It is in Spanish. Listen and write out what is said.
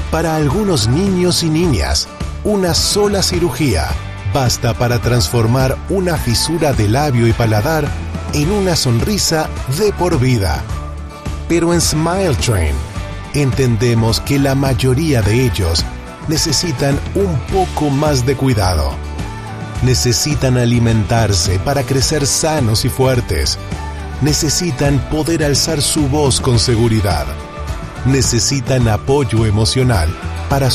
Para algunos niños y niñas, una sola cirugía basta para transformar una fisura de labio y paladar en una sonrisa de por vida. Pero en Smile Train entendemos que la mayoría de ellos necesitan un poco más de cuidado. Necesitan alimentarse para crecer sanos y fuertes. Necesitan poder alzar su voz con seguridad. Necesitan apoyo emocional para